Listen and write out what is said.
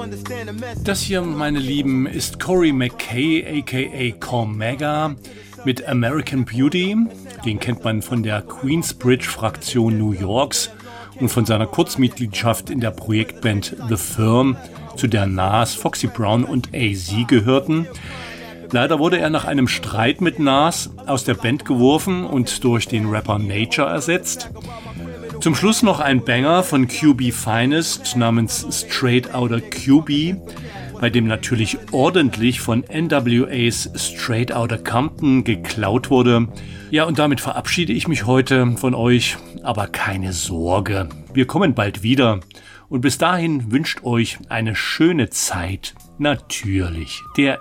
Das hier, meine Lieben, ist Corey McKay aka Cormega mit American Beauty. Den kennt man von der Queensbridge-Fraktion New Yorks und von seiner Kurzmitgliedschaft in der Projektband The Firm, zu der Nas, Foxy Brown und AZ gehörten. Leider wurde er nach einem Streit mit Nas aus der Band geworfen und durch den Rapper Nature ersetzt. Zum Schluss noch ein Banger von QB Finest namens Straight Outta QB, bei dem natürlich ordentlich von NWA's Straight Outta Compton geklaut wurde. Ja, und damit verabschiede ich mich heute von euch, aber keine Sorge, wir kommen bald wieder. Und bis dahin wünscht euch eine schöne Zeit natürlich der